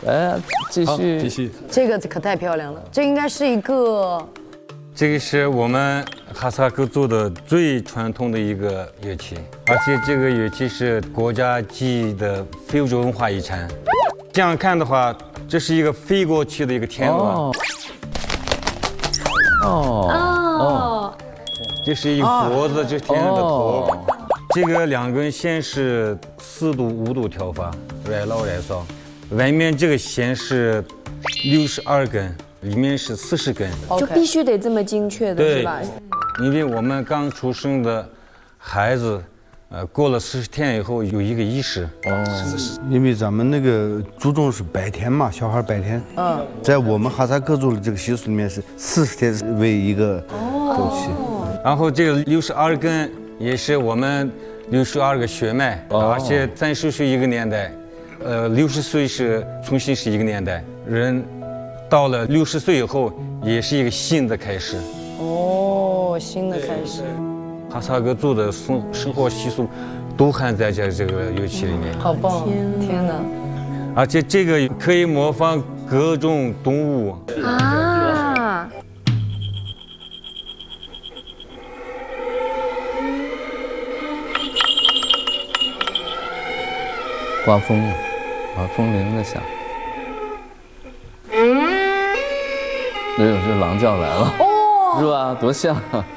哎，继续， 继续。 这个可太漂亮了，这应该是一个。 这个是我们哈萨克族的最传统的一个乐器，而且这个乐器是国家级的非物质文化遗产。这样看的话，这是一个飞过去的一个天鹅。这是一个脖子，这是天鹅的头。这个2根线是4度、5度挑法，来老来少。外面这个线是62根。里面是40根， 就必须得这么精确的是吧？ 因为我们刚出生的孩子，过了40天以后有一个仪式。 因为咱们那个注重是白天嘛，小孩白天。在我们哈萨克族的这个习俗里面是40天为一个周期。 然后这个62根也是我们62个血脉，而且30岁一个年代，60岁是重新是一个年代人。到了60岁以后，也是一个新的开始。 新的开始。 哈萨克族的生活习俗都含在这个乐器里面。 好棒！天哪！ 而且这个可以模仿各种动物啊。 刮风了，风铃在响。哎呦，这狼叫来了，是吧？多像啊！